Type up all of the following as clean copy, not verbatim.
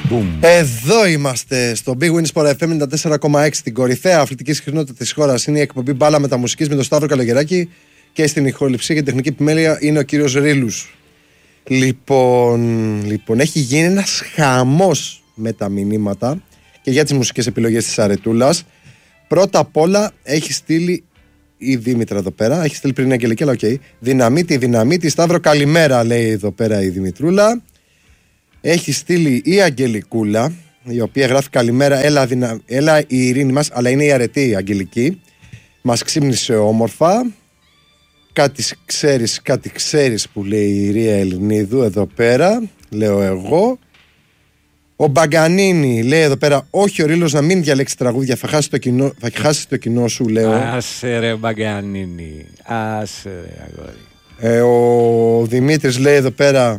Εδώ είμαστε στο Big Win Sport FM 94,6. Την κορυφαία αθλητική συχνότητα της χώρας είναι η εκπομπή Μπάλα Μεταμουσικής με τον Σταύρο Καλογεράκη. Και στην ηχοληψία και την τεχνική επιμέλεια είναι ο κύριος Ρίλους. Λοιπόν, έχει γίνει ένας χαμός με τα μηνύματα και για τις μουσικές επιλογές της Αρετούλας. Πρώτα απ' όλα έχει στείλει η Δήμητρα εδώ πέρα. Έχει στείλει πριν η Αγγελική, αλλά οκ. Δυναμίτη, Σταύρο, καλημέρα, λέει εδώ πέρα η Δημητρούλα. Έχει στείλει η Αγγελικούλα, η οποία γράφει καλημέρα, έλα η ειρήνη μας, αλλά είναι η αρετή η Αγγελική. Μας ξύπνησε όμορφα. Κάτι ξέρεις που λέει η Ρία Ελληνίδου εδώ πέρα, λέω εγώ. Ο Μπαγκανίνη λέει εδώ πέρα, όχι ο Ρίλος να μην διαλέξει τραγούδια, θα χάσει το κοινό σου, λέω. Άσε ρε Μπαγκανίνη, άσε ρε αγόρι. Ο Δημήτρης λέει εδώ πέρα,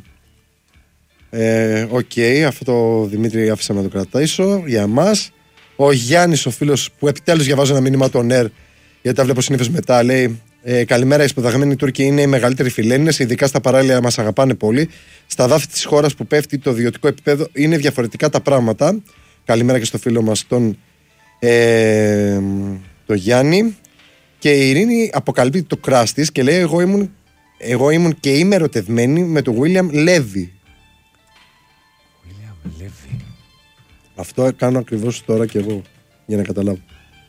οκ, αυτό το Δημήτρη άφησα να το κρατήσω για εμάς. Ο Γιάννης, ο φίλος που επιτέλους διαβάζω ένα μήνυμα των ΕΡ, γιατί τα βλέπω συνήθως μετά, λέει καλημέρα, οι σπουδαγμένοι Τούρκοι είναι οι μεγαλύτεροι φιλέλληνες, ειδικά στα παράλια μας αγαπάνε πολύ. Στα δάφη της χώρας που πέφτει το βιωτικό επίπεδο είναι διαφορετικά τα πράγματα. Καλημέρα και στο φίλο μας τον Γιάννη. Και η Ειρήνη αποκαλύπτει το κράστη της και λέει εγώ ήμουν και είμαι ερωτευμένη με τον William Levy. Αυτό κάνω ακριβώς τώρα και εγώ, για να καταλάβω.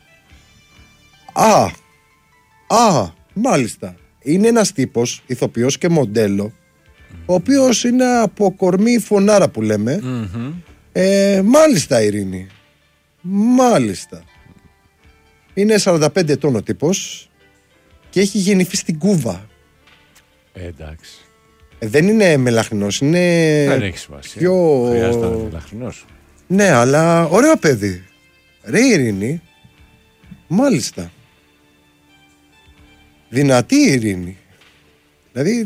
Μάλιστα. Είναι ένας τύπος, ηθοποιός και μοντέλο, ο οποίος είναι από κορμί φωνάρα που λέμε. Μάλιστα, Ειρήνη. Μάλιστα. Είναι 45 ετών ο τύπος και έχει γεννηθεί στην Κούβα. Εντάξει. Δεν είναι μελαχρινός, είναι... Δεν έχει σημασία. Χρειάζεται να είναι μελαχρινός. Ναι, αλλά ωραίο παιδί. Ρε Ειρήνη. Μάλιστα. Δυνατή η Ειρήνη. Δηλαδή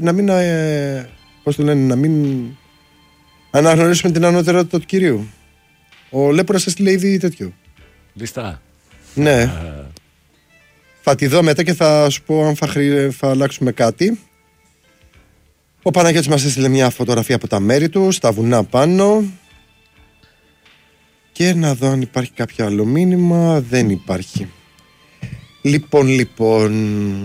να μην αναγνωρίσουμε την ανώτερότητα του κυρίου. Ο Λέπορας έστειλε ήδη τέτοιο. Λιστά. Ναι. Θα τη δω μετά και θα σου πω αν θα αλλάξουμε κάτι. Ο Παναγιώτης μας έστειλε μια φωτογραφία από τα μέρη του, στα βουνά πάνω. Και να δω αν υπάρχει κάποιο άλλο μήνυμα. Δεν υπάρχει. Λοιπόν.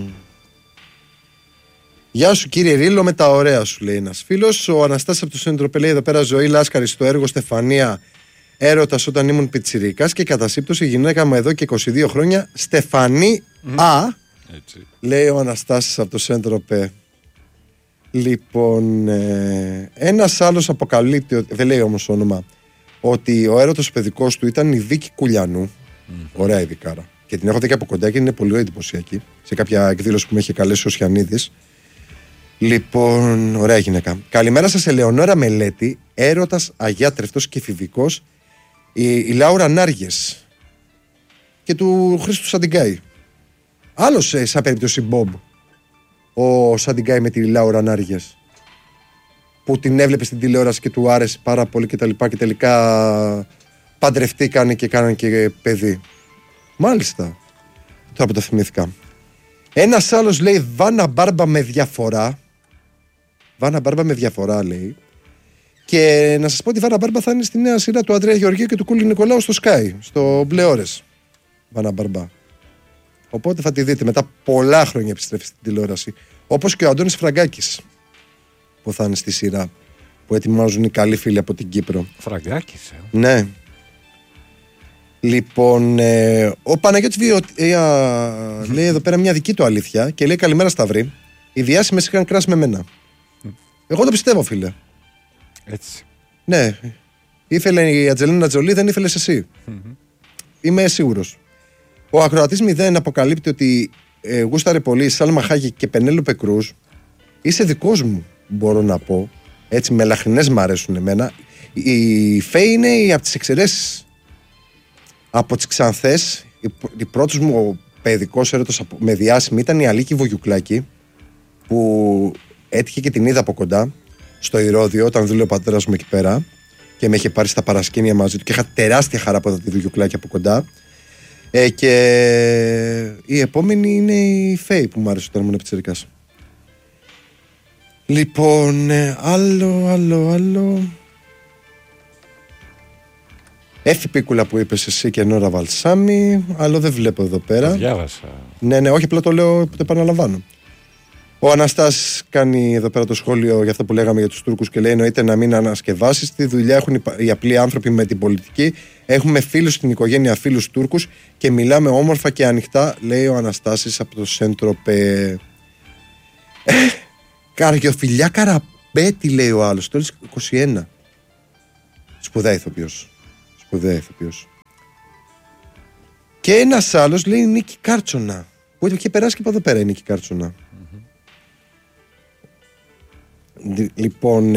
Γεια σου κύριε Ρίλο, με τα ωραία σου, λέει ένας φίλος. Ο Αναστάσης από το Σέντροπε λέει εδώ πέρα, ζωή Λάσκαρη στο έργο Στεφανία, έρωτας όταν ήμουν πιτσιρίκας και κατά σύμπτωση η γυναίκα μου εδώ και 22 χρόνια, Στεφανή έτσι. Λέει ο Αναστάσης από το Σέντροπε. Λοιπόν, ένας άλλος αποκαλύπτει, δεν λέει όμως όνομα, ότι ο έρωτος παιδικός του ήταν η Βίκη Κουλιανού. Ωραία ειδικάρα. Και την έχω δει και από κοντά και είναι πολύ εντυπωσιακή. Σε κάποια εκδήλωση που με είχε καλέσει ο Σιανίδης. Λοιπόν, ωραία γυναίκα. Καλημέρα σας, Ελεονόρα Μελέτη, έρωτας, αγιάτρευτος και εφηβικός, η Λάουρα Νάργες και του Χρήστου Σαντιγκάη. Άλλος σαν περίπτωση Μπομπ, ο Σαντιγκάη με τη Λάουρα Νάργες, που την έβλεπε στην τηλεόραση και του άρεσε πάρα πολύ και τα λοιπά και τελικά παντρευτήκανε και κάνανε και παιδί. Μάλιστα. Τώρα που το θυμήθηκα. Ένας άλλος λέει Βάνα Μπάρμπα με διαφορά. Βάνα Μπάρμπα με διαφορά λέει. Και να σας πω ότι η Βάνα Μπάρμπα θα είναι στη νέα σειρά του Ανδρέα Γεωργίου και του Κούλη Νικολάου στο Sky, στο Μπλε Ώρες. Βάνα Μπάρμπα. Οπότε θα τη δείτε μετά πολλά χρόνια επιστρέφει στην τηλεόραση. Όπως και ο Αντώνης Φραγκάκης που θα είναι στη σειρά που ετοιμάζουν οι καλοί φίλοι από την Κύπρο. Φραγκάκης, Ναι. Λοιπόν, ο Παναγιώτης λέει εδώ πέρα μια δική του αλήθεια και λέει καλημέρα Σταυρή. Οι διάσημες είχαν κράσει με μένα. Εγώ το πιστεύω, φίλε. Έτσι. Ναι. Ήθελε η Ατζελίνα Τζολί, δεν ήθελες εσύ. Είμαι σίγουρος. Ο ακροατής 0 αποκαλύπτει ότι γούσταρε πολύ η Σάλμα Χάγη και Πενέλοπε Κρούζ. Είσαι δικός μου, μπορώ να πω. Έτσι, μελαχρινές μ' αρέσουν εμένα. Η Φέη είναι από τις εξαιρέσεις. Από τις Ξανθές, η πρώτος μου παιδικός έρωτας με διάσημη ήταν η Αλίκη Βογιουκλάκη, που έτυχε και την είδα από κοντά στο Ηρώδειο όταν δούλευε ο πατέρας μου εκεί πέρα και με είχε πάρει στα παρασκήνια μαζί του και είχα τεράστια χαρά από τη Βογιουκλάκη από κοντά. Και η επόμενη είναι η Φέη που μου άρεσε όταν ήμουν πιτσιρικάς. Λοιπόν, άλλο. Έφη Πίκουλα που είπες εσύ και Νόρα Βαλσάμι, άλλο δεν βλέπω εδώ πέρα. Το διάβασα. Ναι, όχι, απλά το λέω που το επαναλαμβάνω. Ο Αναστάσης κάνει εδώ πέρα το σχόλιο για αυτό που λέγαμε για τους Τούρκους και λέει: εννοείται να μην ανασκευάσεις. Τι δουλειά έχουν οι απλοί άνθρωποι με την πολιτική. Έχουμε φίλους στην οικογένεια, φίλους Τούρκους και μιλάμε όμορφα και ανοιχτά, λέει ο Αναστάσης από το Σέντροπε. Καριοφιλιά Καραπέτη, λέει ο άλλος. Το 21. Σπουδαία ηθοποιός. Και ένας άλλος λέει Νίκη Κάρτσονα. Που είχε περάσει και από εδώ πέρα η Νίκη Κάρτσονα. Λοιπόν,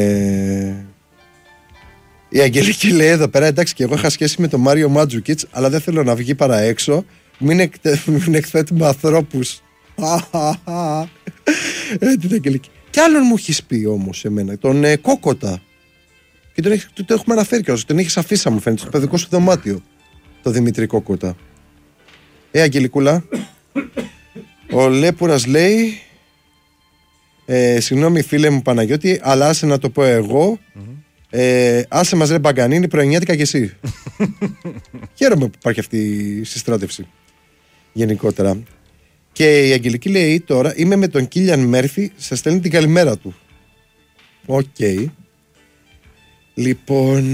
η Αγγελική λέει εδώ πέρα: εντάξει, και εγώ είχα σχέση με τον Μάριο Μάτζουκιτς, αλλά δεν θέλω να βγει παρά έξω. Μην εκθέτουμε ανθρώπους. Την Αγγελική. Κι άλλον μου έχει πει όμως εμένα, τον Κόκοτα. Και το έχουμε αναφέρει κιόλας. Τον έχεις αφήσει, μου φαίνεται, στο παιδικό σου δωμάτιο. Το Δημήτρη Κόκοτα. Αγγελικούλα. Ο Λέπουρας λέει: συγγνώμη φίλε μου Παναγιώτη, αλλά άσε να το πω εγώ. Άσε μας ρε Μπαγκανίνη, πρωινιάτικα κι εσύ. Χαίρομαι που υπάρχει αυτή η συστράτευση γενικότερα. Και η Αγγελική λέει τώρα: είμαι με τον Κίλιαν Μέρφυ, σας στέλνει την καλημέρα του. Οκ. Λοιπόν,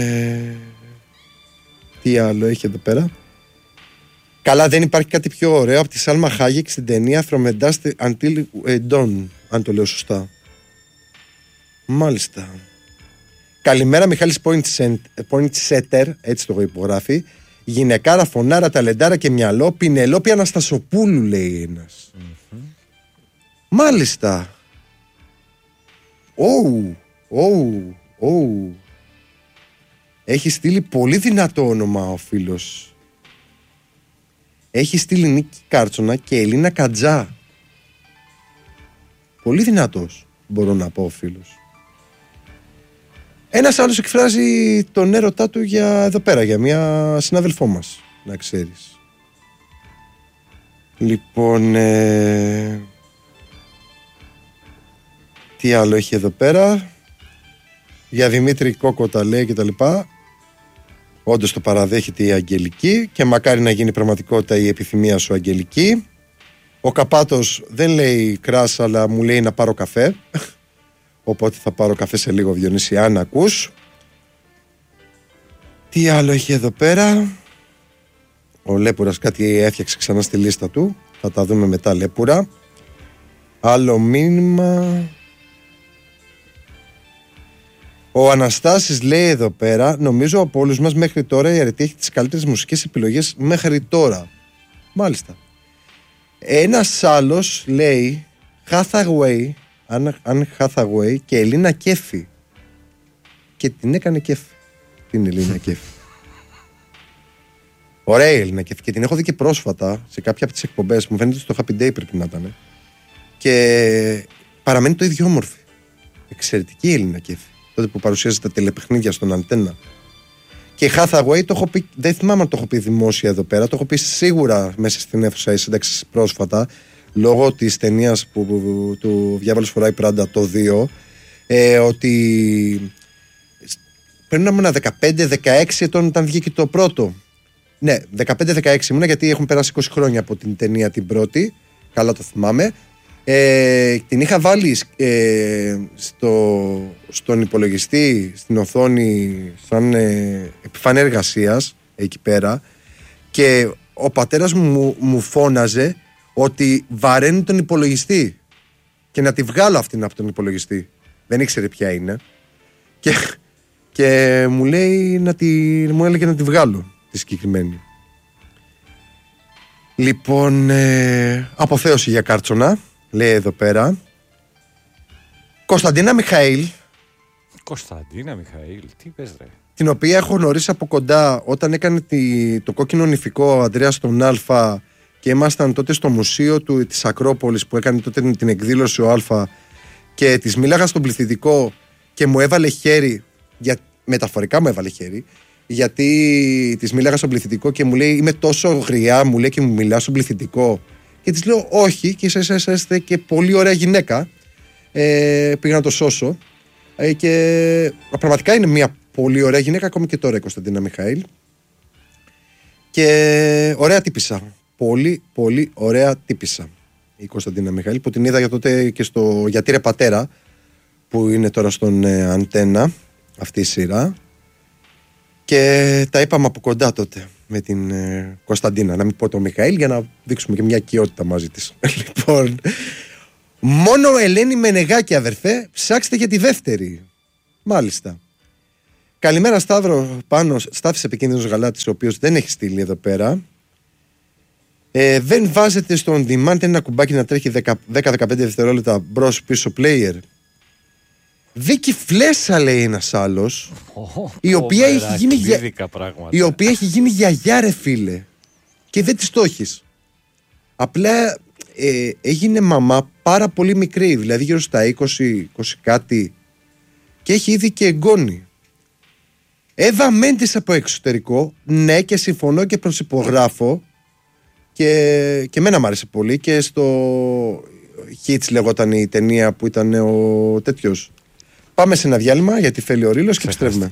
τι άλλο έχει εδώ πέρα? Καλά, δεν υπάρχει κάτι πιο ωραίο από τη Σάλμα Χάγεκ στην ταινία From a Dust Until Dawn, αν το λέω σωστά. Μάλιστα. Καλημέρα Μιχάλης Pointsetter, έτσι το υπογράφει. Γυναικάρα, φωνάρα, ταλεντάρα και μυαλό. Πινελόπη Αναστασοπούλου, λέει ένας. Μάλιστα. Έχει στείλει πολύ δυνατό όνομα ο φίλος. Έχει στείλει Νίκη Κάρτσονα και Ελίνα Κατζά. Πολύ δυνατός, μπορώ να πω, ο φίλος. Ένας άλλος εκφράζει τον έρωτά του για εδώ πέρα, για μια συνάδελφό μας, να ξέρεις. Λοιπόν, τι άλλο έχει εδώ πέρα? Για Δημήτρη Κόκοτα λέει και τα λοιπά. Όντως το παραδέχεται η Αγγελική και μακάρι να γίνει πραγματικότητα η επιθυμία σου, Αγγελική. Ο Καπάτος δεν λέει κράς, αλλά μου λέει να πάρω καφέ. Οπότε θα πάρω καφέ σε λίγο, Διονύση, αν ακούς. Τι άλλο έχει εδώ πέρα? Ο Λέπουρας κάτι έφτιαξε ξανά στη λίστα του. Θα τα δούμε μετά, Λέπουρα. Άλλο μήνυμα. Ο Αναστάσης λέει εδώ πέρα: νομίζω από όλους μας μέχρι τώρα η Αρετή έχει τις καλύτερες μουσικές επιλογές μέχρι τώρα. Μάλιστα. Ένας άλλος λέει Hathaway, Αν Hathaway και Ελίνα Κέφη. Και την έκανε κέφη την Ελίνα Κέφη. Ωραία η Ελίνα Κέφη και την έχω δει και πρόσφατα σε κάποια από τις εκπομπές. Μου φαίνεται στο Happy Day πρέπει να ήταν. Και παραμένει το ίδιο όμορφη. Εξαιρετική η Ελίνα Κέφη. Τότε που παρουσιάζει τα τηλεπαιχνίδια στον Αντένα. Και η Hathaway το έχω πει, δεν θυμάμαι αν το έχω πει δημόσια εδώ πέρα, το έχω πει σίγουρα μέσα στην αίθουσα η σύνταξη πρόσφατα, λόγω της ταινίας που του Διάβολος φοράει Πράντα το 2, ότι πρέπει να ήμουν 15-16 ετών όταν βγήκε το πρώτο. Ναι, 15-16 ήμουν, γιατί έχουν περάσει 20 χρόνια από την ταινία την πρώτη, καλά το θυμάμαι. Την είχα βάλει στον υπολογιστή, στην οθόνη, σαν επιφάνεια εργασίας εκεί πέρα, και ο πατέρας μου φώναζε ότι βαραίνει τον υπολογιστή και να τη βγάλω αυτήν από τον υπολογιστή. Δεν ήξερε ποια είναι και μου έλεγε να τη βγάλω τη συγκεκριμένη. Λοιπόν, αποθέωση για Κάρτσονα, λέει εδώ πέρα. Κωνσταντίνα Μιχαήλ. Κωνσταντίνα Μιχαήλ, τι πες ρε? Την οποία έχω γνωρίσει από κοντά όταν έκανε το κόκκινο νηφικό ο Ανδρέας στον Αλφα και ήμασταν τότε στο μουσείο της Ακρόπολης που έκανε τότε την εκδήλωση ο Αλφα και της μίλαγα στον πληθυντικό και μου έβαλε χέρι, μεταφορικά μου έβαλε χέρι, γιατί της μίλαγα στον πληθυντικό και μου λέει είμαι τόσο γριά, μου λέει, και μου μιλά στον πληθυντικό, και της λέω όχι, και είστε και πολύ ωραία γυναίκα. Πήγα να το σώσω. Και πραγματικά είναι μια πολύ ωραία γυναίκα, ακόμη και τώρα η Κωνσταντίνα Μιχαήλ. Και ωραία τύπισσα. Πολύ, πολύ ωραία τύπισσα η Κωνσταντίνα Μιχαήλ, που την είδα για τότε και στο Γιατί ρε πατέρα, που είναι τώρα στον Αντένα αυτή η σειρά. Και τα είπαμε από κοντά τότε με την Κωνσταντίνα. Να μην πω το Μιχαήλ, για να δείξουμε και μια οικειότητα μαζί της. Λοιπόν, μόνο Ελένη Μενεγάκη, αδερφέ, ψάξτε για τη δεύτερη. Μάλιστα. Καλημέρα Σταύρο, πάνω Στάθης Επικίνδυνος Γαλάτης, ο οποίος δεν έχει στείλει εδώ πέρα. Δεν βάζετε στο on demand ένα κουμπάκι να τρέχει 10-15 δευτερόλεπτα μπρος πίσω player? Βίκη Φλέσσα, λέει ένας άλλος, η οποία έχει γίνει γιαγιά, ρε φίλε, και δεν της το έχεις. Απλά έγινε μαμά πάρα πολύ μικρή, δηλαδή γύρω στα 20 κάτι, και έχει ήδη και εγγόνι. Εύα Μέντες από εξωτερικό, ναι, και συμφωνώ και προσυπογράφω, και εμένα μ' άρεσε πολύ, και στο Hits λεγόταν η ταινία που ήταν ο τέτοιος. Πάμε σε ένα διάλειμμα γιατί θέλει ο Ρήλος και επιστρέφουμε.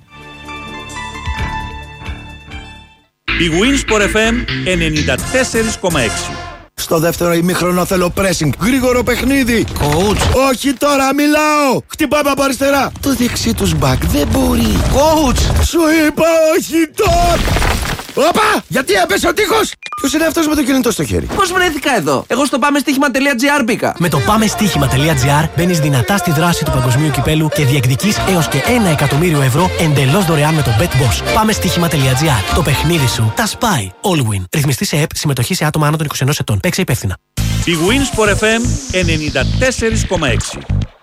Η Winsport FM 94,6. Στο δεύτερο ημίχρονο θέλω pressing. Γρήγορο παιχνίδι. Coach. Όχι τώρα, μιλάω. Χτυπάμε από αριστερά. Το δεξί τους μπακ δεν μπορεί. Coach. Σου είπα όχι τώρα. Όπα! Γιατί έπεσε ο τείχος! Ποιος είναι αυτός με το κινητό στο χέρι? Πώς βρέθηκα εδώ? Εγώ στο πάμεστοίχημα.gr μπήκα. Με το πάμεστοίχημα.gr μπαίνεις δυνατά στη δράση του παγκοσμίου κυπέλου και διεκδικείς έως και 1 εκατομμύριο ευρώ εντελώς δωρεάν με το BetBoss. Πάμεστοίχημα.gr. Το παιχνίδι σου τα σπάει. All win. Ρυθμιστή σε ΕΠ, συμμετοχή σε άτομα άνω των 21 ετών. Παίξε υπεύθυνα. Η Winsport FM 94,6.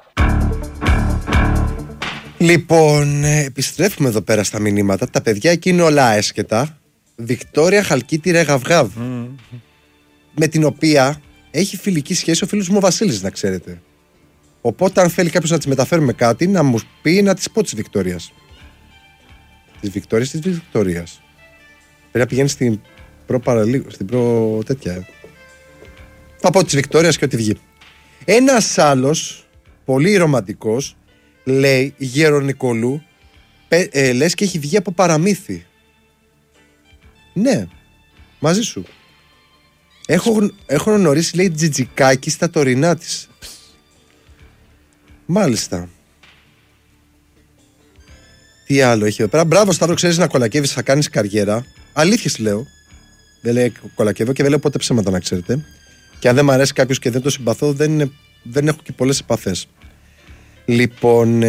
Λοιπόν, επιστρέφουμε εδώ πέρα στα μηνύματα. Τα παιδιά εκεί είναι όλα έσχετα. Βικτόρια Χαλκίτη Ρεγαυγάβ, με την οποία έχει φιλική σχέση ο φίλος μου ο Βασίλης, να ξέρετε. Οπότε αν θέλει κάποιος να της μεταφέρουμε κάτι, να μου πει, να της πω της Βικτόριας. Της Βικτορίας. Πρέπει να πηγαίνει στην προ τέτοια. Θα πω της Βικτόριας και ό,τι βγει. Ένας άλλος, πολύ ρομαντικός, λέει Γερονικολού, λες και έχει βγει από παραμύθι. Ναι, μαζί σου. Έχω γνωρίσει, λέει, Τζιτζικάκη στα τωρινά της. Μάλιστα. Τι άλλο έχει εδώ πέρα? Μπράβο Σταύρο, ξέρεις να κολακεύεις, θα κάνεις καριέρα. Αλήθειες λέω. Δεν λέει κολακεύω και δεν λέω ποτέ ψέματα, να ξέρετε. Και αν δεν μ' αρέσει κάποιος και δεν το συμπαθώ, δεν έχω και πολλές επαφές. Λοιπόν,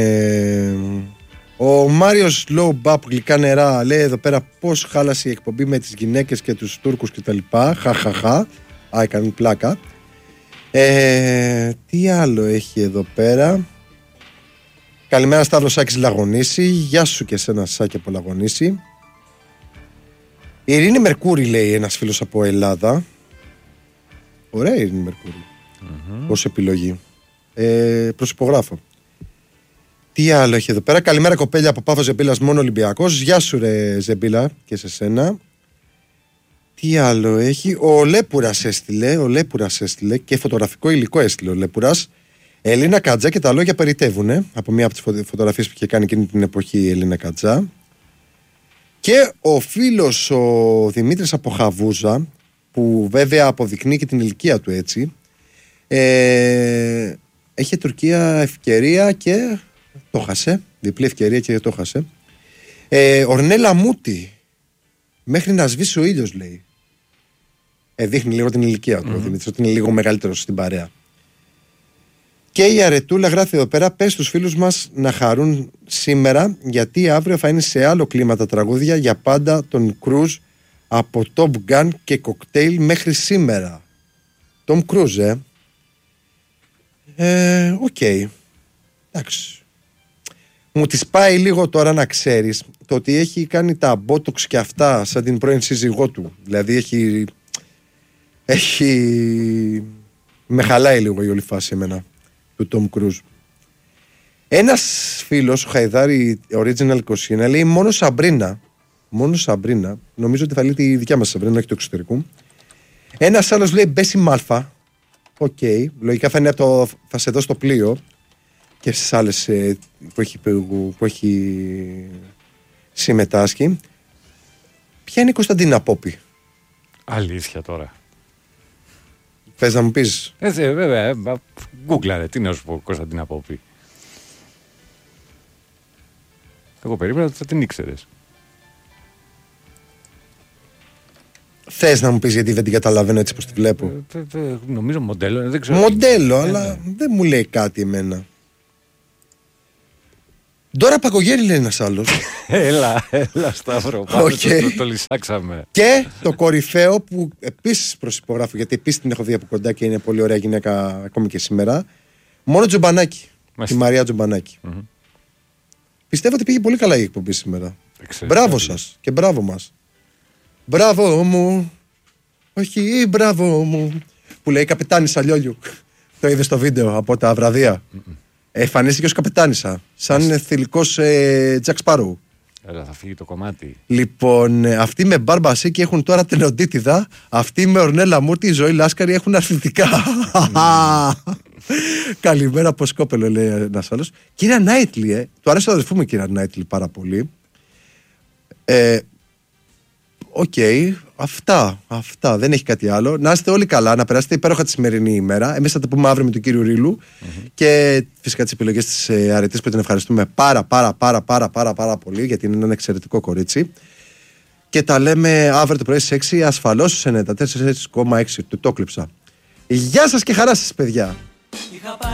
ο Μάριος Λόουμπα από Γλυκά Νερά λέει εδώ πέρα πώς χάλασε η εκπομπή με τις γυναίκες και τους Τούρκους και τα λοιπά. Χαχαχα. Έκανε πλάκα. Τι άλλο έχει εδώ πέρα? Καλημέρα Σταύρο, Σάκης Λαγωνίση. Γεια σου και εσένα Σάκη από Λαγωνίση. Η Ειρήνη Μερκούρη, λέει ένας φίλος από Ελλάδα. Ωραία η Ειρήνη Μερκούρη. Ως επιλογή. Προσυπογράφω. Τι άλλο έχει εδώ πέρα? Καλημέρα κοπέλια από Πάφο Ζεμπίλας, μόνο Ολυμπιακός. Γεια σου ρε Ζεμπίλα και σε σένα. Τι άλλο έχει? Ο Λέπουρας έστειλε και φωτογραφικό υλικό έστειλε ο Λέπουρας. Ελίνα Κατζά και τα λόγια περιτεύουνε. Από μία από τις φωτογραφίες που είχε κάνει εκείνη την εποχή η Ελίνα Κατζά. Και ο φίλος ο Δημήτρης από Χαβούζα, που βέβαια αποδεικνύει και την ηλικία του έτσι, έχει Τουρκία ευκαιρία και το χάσε. Διπλή ευκαιρία και το χάσε. Ορνέλα Μούτη, μέχρι να σβήσει ο ήλιος, λέει. Δείχνει λίγο την ηλικία του ο Δημήτρης, ότι είναι λίγο μεγαλύτερος στην παρέα. Και η Αρετούλα γράφει εδώ πέρα: πες στους φίλους μας να χαρούν σήμερα, γιατί αύριο θα είναι σε άλλο κλίμα τα τραγούδια για πάντα τον Cruise από Top Gun και Cocktail μέχρι σήμερα. Tom Cruise, οκ. Εντάξει. Μου τις πάει λίγο τώρα, να ξέρεις, το ότι έχει κάνει τα botox και αυτά σαν την πρώην σύζυγό του. Δηλαδή με χαλάει λίγο η όλη φάση εμένα του Tom Cruise. Ένας φίλος, ο Χαϊδάρη Original 21, λέει μόνο Σαμπρίνα. Νομίζω ότι θα λέει τη δικιά μας Σαμπρίνα, όχι του εξωτερικού. Ένας άλλος λέει Μπέση Μάλφα. Οκ, λογικά θα είναι θα σε δω στο πλοίο. και στις άλλες που έχει συμμετάσχει. Ποια είναι η Κωνσταντίνα Πόπη? Αλήθεια τώρα. Θες να μου πεις? Βέβαια, γκούγκλαρε, τι να σου πω, Κωνσταντίνα Πόπη. Εγώ περίμενα ότι θα την ήξερες. Θες να μου πεις, γιατί δεν την καταλαβαίνω έτσι πως τη βλέπω? Νομίζω μοντέλο, δεν ξέρω. Μοντέλο, αλλά δεν μου λέει κάτι εμένα. Ντόρα Πακογέρη λέει ένας άλλος. Έλα Σταύρο, το λυσάξαμε. Και το κορυφαίο που επίσης προσυπογράφω, γιατί επίσης την έχω δει από κοντά και είναι πολύ ωραία γυναίκα ακόμη και σήμερα. Μόνο Τζομπανάκη. Τη Μαρία Τζομπανάκη. Πιστεύω ότι πήγε πολύ καλά η εκπομπή σήμερα. Μπράβο σας και μπράβο μας. Μπράβο μου. Όχι, μπράβο μου. Που λέει καπετάνισσα Λιόλιου. Το είδε στο βίντεο από τα βραδεία. Εμφανίστηκε ως καπετάνισσα. Σαν θηλυκός Τζακ Σπάρου. Έλα, θα φύγει το κομμάτι. Λοιπόν, αυτοί με Μπαρμπασίκη έχουν τώρα τενοντίτιδα. Αυτοί με Ορνέλα Μούρτη, η Ζωή Λάσκαρη έχουν αρθρητικά. Καλημέρα από Σκόπελο, λέει ένας άλλος. Κυρία Νάιτλι, του αρέσει το αδερφού μου, κυρία Νάιτλι, πάρα πολύ. Οκ, αυτά. Δεν έχει κάτι άλλο. Να είστε όλοι καλά, να περάσετε υπέροχα τη σημερινή ημέρα. Εμείς θα τα πούμε αύριο με τον κύριο Ρίλου. Και φυσικά τις επιλογές της Αρετής που την ευχαριστούμε πάρα πολύ, γιατί είναι ένα εξαιρετικό κορίτσι. Και τα λέμε αύριο το πρωί στις 6, ασφαλώς στους 94,6 του το κλείψα. Γεια σας και χαρά σας, παιδιά.